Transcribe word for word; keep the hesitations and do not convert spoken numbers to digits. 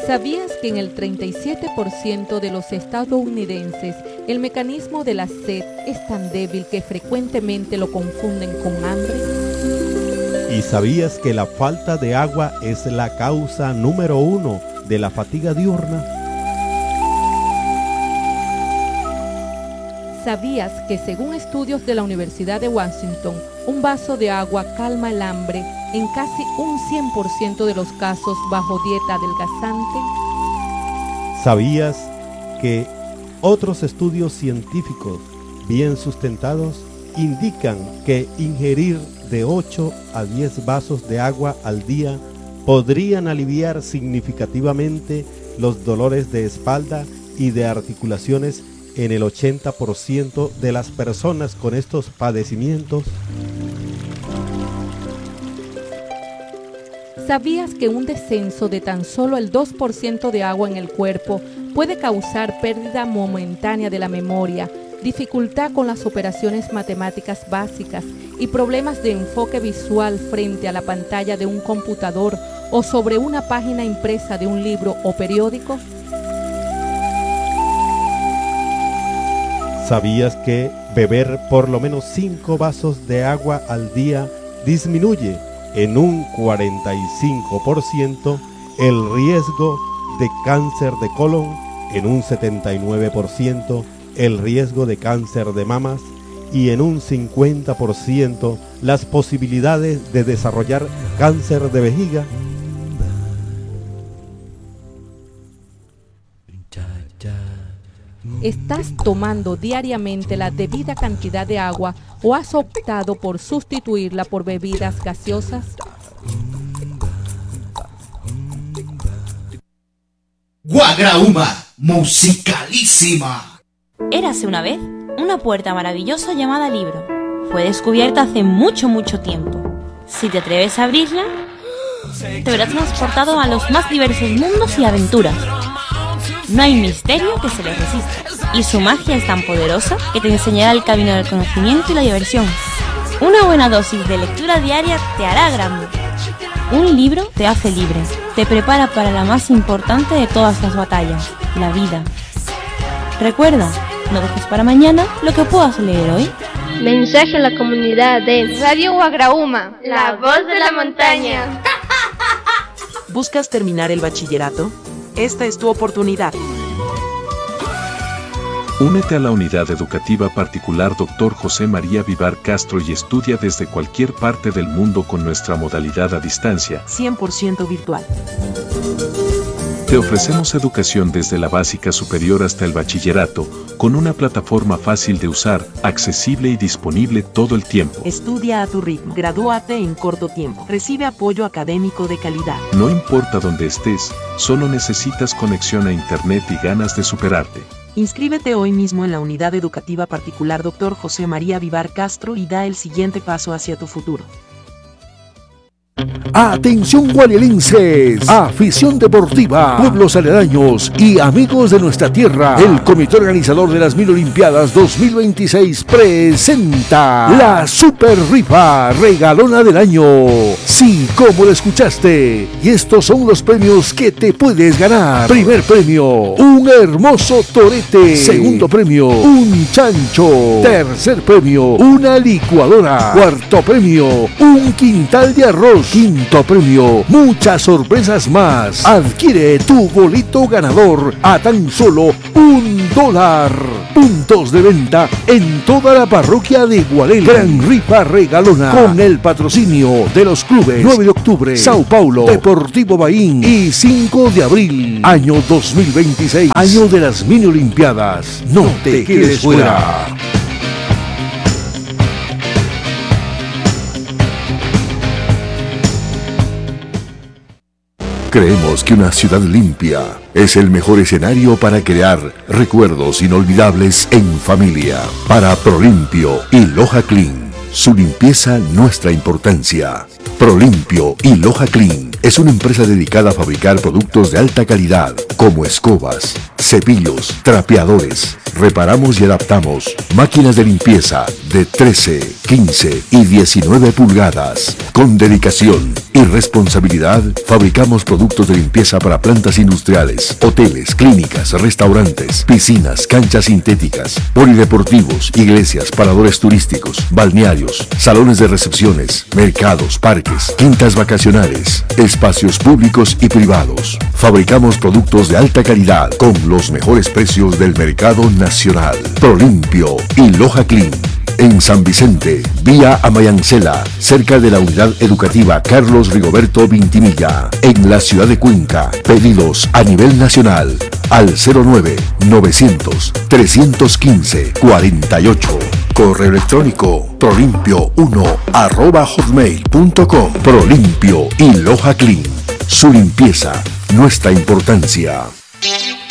¿Sabías que en el treinta y siete por ciento de los estadounidenses el mecanismo de la sed es tan débil que frecuentemente lo confunden con hambre? ¿Y sabías que la falta de agua es la causa número uno de la fatiga diurna? ¿Sabías que según estudios de la Universidad de Washington, un vaso de agua calma el hambre en casi un cien por ciento de los casos bajo dieta adelgazante? ¿Sabías que otros estudios científicos bien sustentados indican que ingerir de ocho a diez vasos de agua al día podrían aliviar significativamente los dolores de espalda y de articulaciones en el ochenta por ciento de las personas con estos padecimientos? ¿Sabías que un descenso de tan solo el dos por ciento de agua en el cuerpo puede causar pérdida momentánea de la memoria, dificultad con las operaciones matemáticas básicas y problemas de enfoque visual frente a la pantalla de un computador o sobre una página impresa de un libro o periódico? ¿Sabías que beber por lo menos cinco vasos de agua al día disminuye en un cuarenta y cinco por ciento el riesgo de cáncer de colon, en un setenta y nueve por ciento el riesgo de cáncer de mamas y en un cincuenta por ciento las posibilidades de desarrollar cáncer de vejiga? ¿Estás tomando diariamente la debida cantidad de agua o has optado por sustituirla por bebidas gaseosas? Guagrauma, musicalísima. Érase una vez una puerta maravillosa llamada libro. Fue descubierta hace mucho, mucho tiempo. Si te atreves a abrirla, te verás transportado a los más diversos mundos y aventuras. No hay misterio que se le resista, y su magia es tan poderosa que te enseñará el camino del conocimiento y la diversión. Una buena dosis de lectura diaria te hará grande. Un libro te hace libre, te prepara para la más importante de todas las batallas, la vida. Recuerda, no dejes para mañana lo que puedas leer hoy. Mensaje a la comunidad de Radio Guagrauma, la voz de la montaña. ¿Buscas terminar el bachillerato? Esta es tu oportunidad. Únete a la unidad educativa particular doctor José María Vivar Castro y estudia desde cualquier parte del mundo con nuestra modalidad a distancia, cien por ciento virtual. Te ofrecemos educación desde la básica superior hasta el bachillerato, con una plataforma fácil de usar, accesible y disponible todo el tiempo. Estudia a tu ritmo, gradúate en corto tiempo, recibe apoyo académico de calidad. No importa dónde estés, solo necesitas conexión a internet y ganas de superarte. Inscríbete hoy mismo en la unidad educativa particular doctor José María Vivar Castro y da el siguiente paso hacia tu futuro. Atención guarelenses, afición deportiva, pueblos aledaños y amigos de nuestra tierra. El comité organizador de las Mil Olimpiadas dos mil veintiséis presenta la Super Rifa Regalona del Año. Sí, como lo escuchaste. Y estos son los premios que te puedes ganar. Primer premio, un hermoso torete. Segundo premio, un chancho. Tercer premio, una licuadora. Cuarto premio, un quintal de arroz. Quinto premio, muchas sorpresas más. Adquiere tu boleto ganador a tan solo un dólar. Puntos de venta en toda la parroquia de Guarel. Gran rifa regalona con el patrocinio de los clubes nueve de octubre, Sao Paulo, Deportivo Bahín y cinco de abril. Año dos mil veintiséis, año de las mini olimpiadas. No te quedes fuera. Creemos que una ciudad limpia es el mejor escenario para crear recuerdos inolvidables en familia. Para Prolimpio y Loja Clean, su limpieza nuestra importancia. Prolimpio y Loja Clean es una empresa dedicada a fabricar productos de alta calidad, como escobas, cepillos, trapeadores. Reparamos y adaptamos máquinas de limpieza de trece, quince y diecinueve pulgadas. Con dedicación y responsabilidad, fabricamos productos de limpieza para plantas industriales, hoteles, clínicas, restaurantes, piscinas, canchas sintéticas, polideportivos, iglesias, paradores turísticos, balnearios, salones de recepciones, mercados, parques, quintas vacacionales, espacios públicos y privados. Fabricamos productos de alta calidad con los mejores precios del mercado nacional. Prolimpio y Loja Clean. En San Vicente, vía Amayancela, cerca de la unidad educativa Carlos Rigoberto Vintimilla. En la ciudad de Cuenca, pedidos a nivel nacional al cero nueve novecientos trescientos quince cuarenta y ocho. Correo electrónico prolimpio uno arroba hotmail punto com. Prolimpio y Loja Clean. Su limpieza, nuestra importancia.